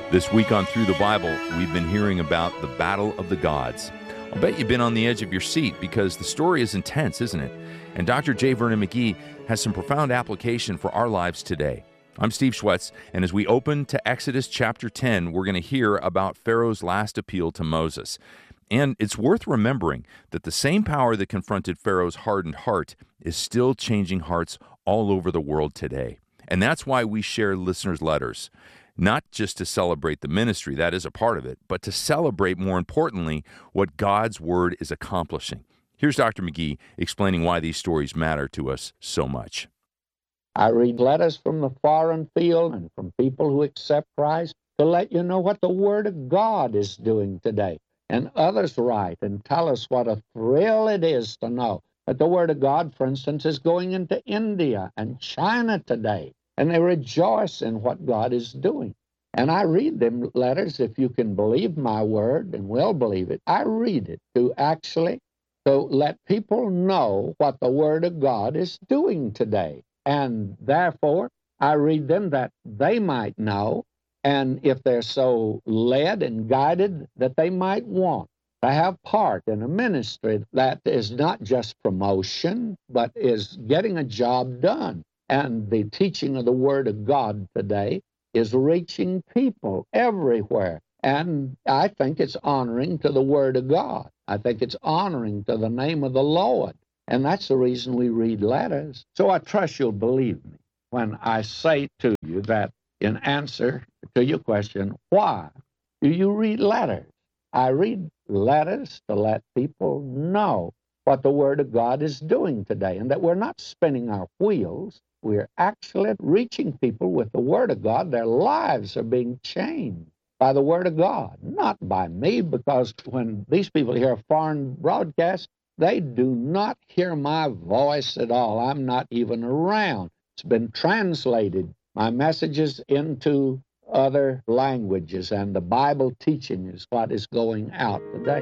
This week on Through the Bible, we've been hearing about the battle of the gods. I'll bet you've been on the edge of your seat because the story is intense, isn't it? And Dr. J. Vernon McGee has some profound application for our lives today. I'm Steve Schwetz, and as we open to Exodus chapter 10, we're going to hear about Pharaoh's last appeal to Moses. And it's worth remembering that the same power that confronted Pharaoh's hardened heart is still changing hearts all over the world today. And that's why we share listeners' letters. Not just to celebrate the ministry, that is a part of it, but to celebrate, more importantly, what God's Word is accomplishing. Here's Dr. McGee explaining why these stories matter to us so much. I read letters from the foreign field and from people who accept Christ to let you know what the Word of God is doing today. And others write and tell us what a thrill it is to know that the Word of God, for instance, is going into India and China today. And they rejoice in what God is doing. And I read them letters, if you can believe my word and will believe it. I read it to let people know what the Word of God is doing today. And therefore, I read them that they might know, and if they're so led and guided, that they might want to have part in a ministry that is not just promotion, but is getting a job done. And the teaching of the Word of God today is reaching people everywhere. And I think it's honoring to the Word of God. I think it's honoring to the name of the Lord. And that's the reason we read letters. So I trust you'll believe me when I say to you that in answer to your question, why do you read letters? I read letters to let people know what the Word of God is doing today, and that we're not spinning our wheels. We're actually reaching people with the Word of God. Their lives are being changed by the Word of God, not by me, because when these people hear a foreign broadcast, they do not hear my voice at all. I'm not even around. It's been translated, my messages, into other languages, and the Bible teaching is what is going out today.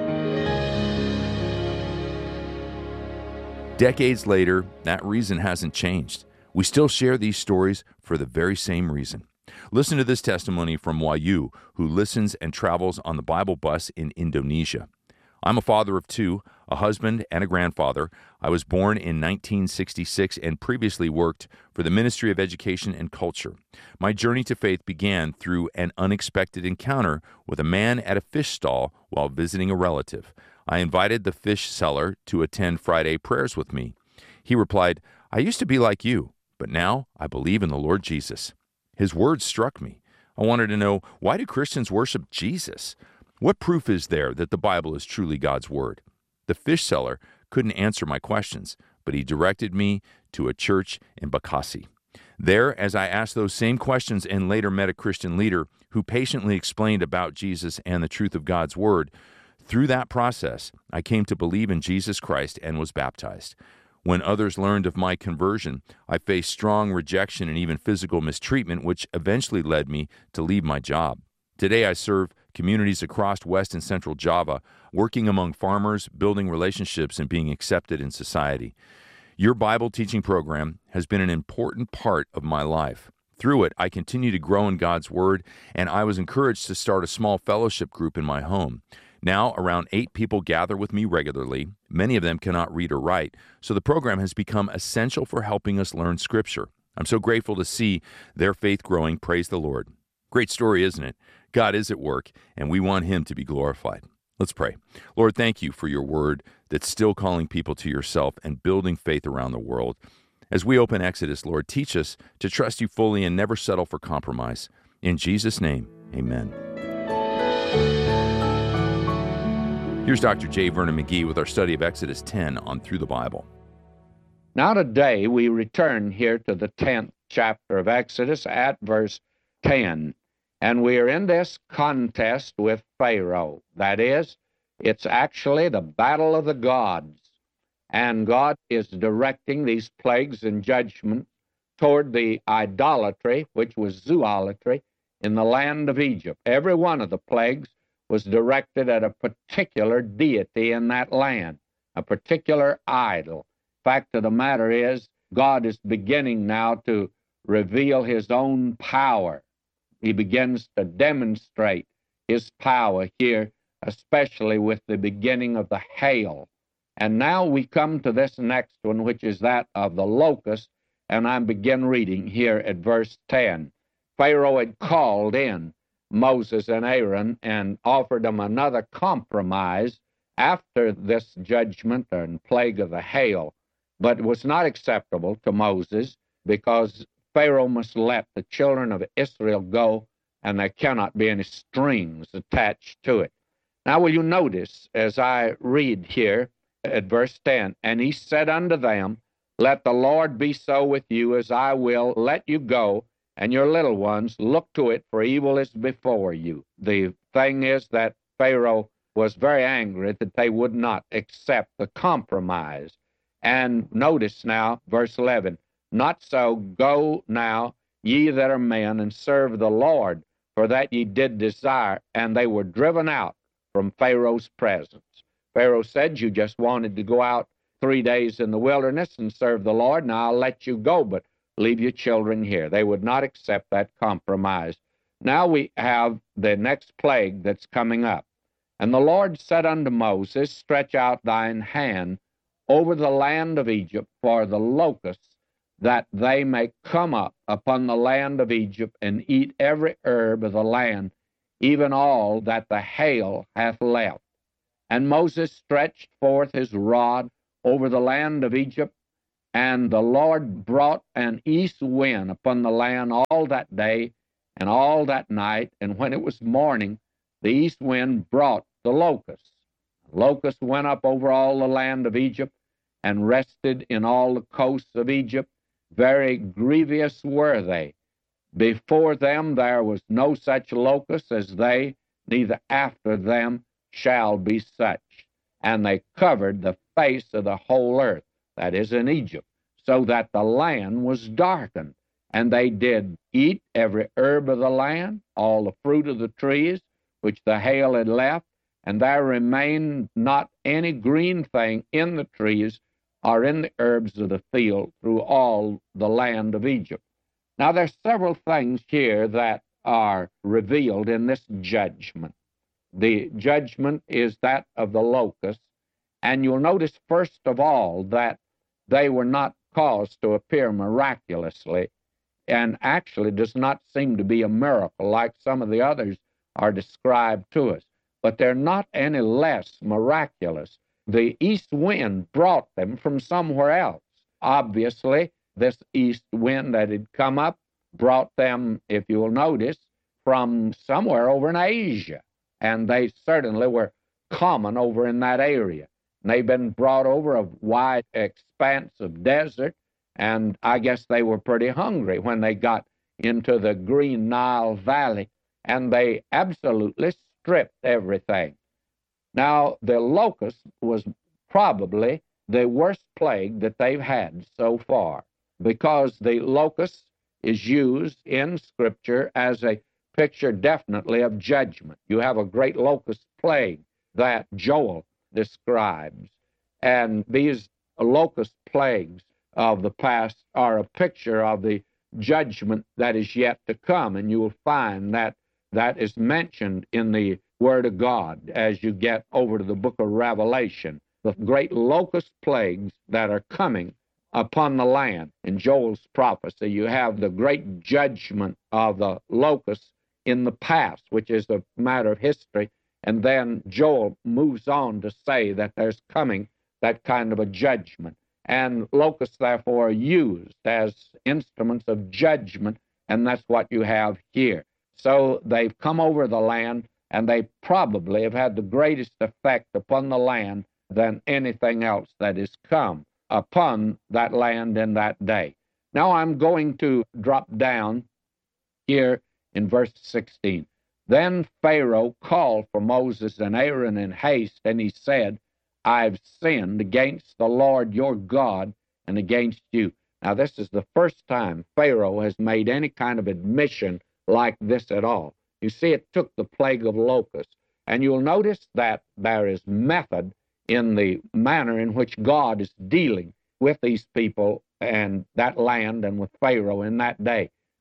Decades later, that reason hasn't changed. We still share these stories for the very same reason. Listen to this testimony from Wahyu, who listens and travels on the Bible bus in Indonesia. I'm a father of two, a husband and a grandfather. I was born in 1966 and previously worked for the Ministry of Education and Culture. My journey to faith began through an unexpected encounter with a man at a fish stall while visiting a relative. I invited the fish seller to attend Friday prayers with me. He replied, "I used to be like you, but now I believe in the Lord Jesus." His words struck me. I wanted to know, why do Christians worship Jesus? What proof is there that the Bible is truly God's Word? The fish seller couldn't answer my questions, but he directed me to a church in Bekasi. There, as I asked those same questions and later met a Christian leader who patiently explained about Jesus and the truth of God's Word, through that process, I came to believe in Jesus Christ and was baptized. When others learned of my conversion, I faced strong rejection and even physical mistreatment, which eventually led me to leave my job. Today, I serve communities across West and Central Java, working among farmers, building relationships, and being accepted in society. Your Bible teaching program has been an important part of my life. Through it, I continue to grow in God's Word, and I was encouraged to start a small fellowship group in my home. Now, around 8 people gather with me regularly. Many of them cannot read or write, so the program has become essential for helping us learn Scripture. I'm so grateful to see their faith growing. Praise the Lord. Great story, isn't it? God is at work, and we want Him to be glorified. Let's pray. Lord, thank you for your word that's still calling people to yourself and building faith around the world. As we open Exodus, Lord, teach us to trust you fully and never settle for compromise. In Jesus' name, amen. Here's Dr. J. Vernon McGee with our study of Exodus 10 on Through the Bible. Now today we return here to the 10th chapter of Exodus at verse 10. And we are in this contest with Pharaoh. That is, it's actually the battle of the gods. And God is directing these plagues and judgment toward the idolatry, which was zoolatry, in the land of Egypt. Every one of the plagues was directed at a particular deity in that land, a particular idol. Fact of the matter is, God is beginning now to reveal His own power He begins to demonstrate his power here, especially with the beginning of the hail. And now we come to this next one, which is that of the locust, and I begin reading here at verse 10. Pharaoh had called in Moses and Aaron and offered them another compromise after this judgment and plague of the hail, but it was not acceptable to Moses, because Pharaoh must let the children of Israel go, and there cannot be any strings attached to it. Now, will you notice as I read here at verse 10, and he said unto them, let the Lord be so with you, as I will let you go, and your little ones, look to it, for evil is before you. The thing is that Pharaoh was very angry that they would not accept the compromise. And notice now, verse 11, not so, go now, ye that are men, and serve the Lord, for that ye did desire, and they were driven out from Pharaoh's presence. Pharaoh said, you just wanted to go out 3 days in the wilderness and serve the Lord. Now I'll let you go, but leave your children here. They would not accept that compromise. Now we have the next plague that's coming up. And the Lord said unto Moses, stretch out thine hand over the land of Egypt for the locusts, that they may come up upon the land of Egypt and eat every herb of the land, even all that the hail hath left. And Moses stretched forth his rod over the land of Egypt, and the Lord brought an east wind upon the land all that day and all that night. And when it was morning, the east wind brought the locusts. Locusts went up over all the land of Egypt and rested in all the coasts of Egypt. Very grievous were they. Before them there was no such locust as they, neither after them shall be such. And they covered the face of the whole earth, that is in Egypt, so that the land was darkened. And they did eat every herb of the land, all the fruit of the trees, which the hail had left, and there remained not any green thing in the trees or in the herbs of the field through all the land of Egypt. Now there's several things here that are revealed in this judgment. The judgment is that of the locusts, and you'll notice first of all that they were not caused to appear miraculously, and actually does not seem to be a miracle like some of the others are described to us. But they're not any less miraculous. The east wind brought them from somewhere else. Obviously, this east wind that had come up brought them, if you'll notice, from somewhere over in Asia. And they certainly were common over in that area. And they've been brought over a wide expanse of desert, and I guess they were pretty hungry when they got into the Green Nile Valley, and they absolutely stripped everything. Now, the locust was probably the worst plague that they've had so far, because the locust is used in Scripture as a picture definitely of judgment. You have a great locust plague that Joel describes, and these locust plagues of the past are a picture of the judgment that is yet to come, and you will find that that is mentioned in the Word of God as you get over to the book of Revelation, the great locust plagues that are coming upon the land. In Joel's prophecy, you have the great judgment of the locusts in the past, which is a matter of history, and then Joel moves on to say that there's coming that kind of a judgment. And locusts, therefore, are used as instruments of judgment, and that's what you have here. So they've come over the land, and they probably have had the greatest effect upon the land than anything else that has come upon that land in that day. Now I'm going to drop down here in verse 16. Then Pharaoh called for Moses and Aaron in haste, and he said, I've sinned against the Lord your God and against you. Now, this is the first time Pharaoh has made any kind of admission like this at all. You see, it took the plague of locusts. And you'll notice that there is method in the manner in which God is dealing with these people and that land and with Pharaoh in that day.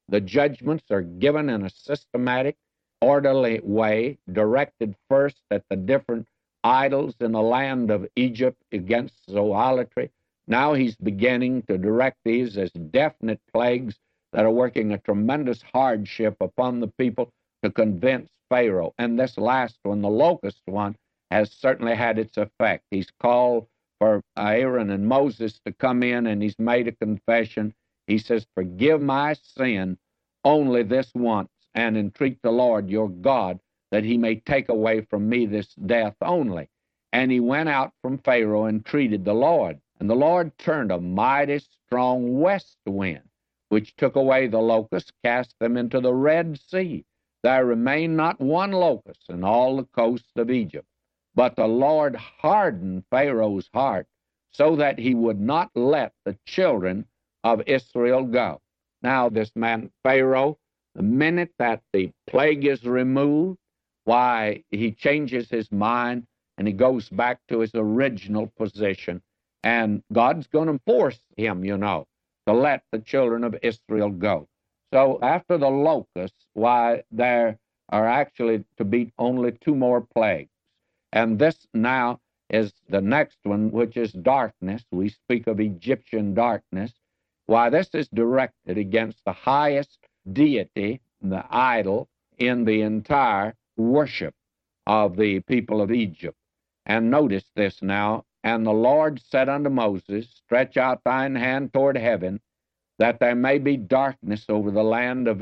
The judgments are given in a systematic, orderly way, directed first at the different idols in the land of Egypt against zoolatry. Now he's beginning to direct these as definite plagues that are working a tremendous hardship upon the people to convince Pharaoh. And this last one, the locust one, has certainly had its effect. He's called for Aaron and Moses to come in, and he's made a confession. He says, "Forgive my sin only this once, and entreat the Lord your God that he may take away from me this death only." And he went out from Pharaoh and entreated the Lord. And the Lord turned a mighty strong west wind, which took away the locusts, cast them into the Red Sea. There remained not one locust in all the coast of Egypt. But the Lord hardened Pharaoh's heart so that he would not let the children of Israel go. Now, this man Pharaoh, the minute that the plague is removed, why, he changes his mind and he goes back to his original position. And God's going to force him, to let the children of Israel go. So after the locusts, why, there are actually to be only two more plagues. And this now is the next one, which is darkness. We speak of Egyptian darkness. Why, this is directed against the highest deity, the idol, in the entire worship of the people of Egypt. And notice this now. And the Lord said unto Moses, "Stretch out thine hand toward heaven, that there may be darkness over the land of